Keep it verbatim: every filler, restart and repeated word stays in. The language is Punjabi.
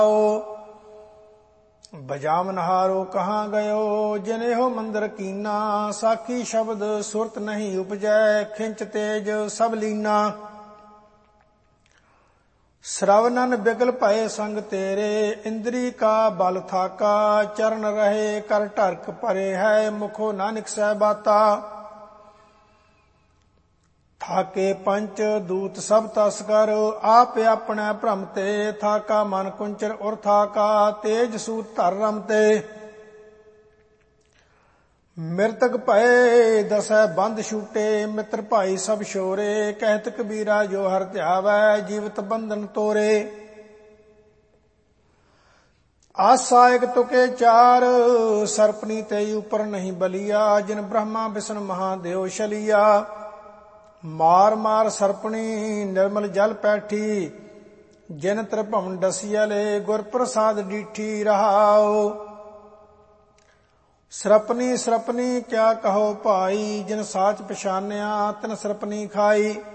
ਬਜਾਵਨਹਾਰੋ ਕਹਾਂ ਗਇਓ ਜਿਨੇਹੋ ਮੰਦਰ ਕੀਨਾ। ਸਾਖੀ ਸ਼ਬਦ ਸੁਰਤ ਨਹੀਂ ਉਪਜੈ ਖਿੰਚ ਤੇਜ ਸਭ ਲੀਨਾ। ਸ਼ਰਵਨਨ ਬਿਗਲ ਭਏ ਸੰਗ ਤੇਰੇ ਇੰਦਰੀ ਕਾ ਬਲ ਥਾਕਾ। ਚਰਨ ਰਹੇ ਕਰ ਢਰਕ ਭਰੇ ਹੈ ਮੁਖੋ ਨਾਨਕ ਸਹਿ ਬਾਤਾ। ਥਾਕੇ ਪੰਚ ਦੂਤ ਸਭ ਤਸ ਕਰ ਆਪ ਆਪਣੇ ਭ੍ਰਮ ਤੇ। ਥਾਕਾ ਮਨ ਕੁੰਚਰ ਉਰ ਥਾਕਾ ਤੇਜ ਸੂਤ ਧਰ ਰਮ ਤੇ। ਮਿਰਤਕ ਭਏ ਦਸੈ ਬੰਦ ਛੂਟੇ ਮਿੱਤਰ ਭਾਈ ਸਭ ਛੋਰੇ। ਕਹਿਤ ਕਬੀਰਾ ਜੋ ਹਰ ਧਿਆਵੈ ਜੀਵਤ ਬੰਧਨ ਤੋਰੇ। ਆਸਾਇਕ ਤੁਕੇ ਚਾਰ ਸਰਪਨੀ ਤੇ ਉਪਰ ਨਹੀਂ ਬਲੀਆ। ਜਿਨ ਬ੍ਰਹਮਾ ਵਿਸ਼ਨ ਮਹਾਦੇਵ ਛਲੀਆ। ਮਾਰ ਮਾਰ ਸਰਪਣੀ ਨਿਰਮਲ ਜਲ ਪੈਠੀ। ਜਿਨ ਤ੍ਰਿਭਵਨ ਡਸੀਅਲੇ ਗੁਰ ਪ੍ਰਸਾਦ ਡੀਠੀ ਰਹਾਉ। ਸਰਪਨੀ ਸਰਪਨੀ ਕਿਆ ਕਹੋ ਭਾਈ। ਜਿਨ ਸਾਚ ਪਛਾਨਿਆ ਤਿਨ ਸਰਪਨੀ ਖਾਈ।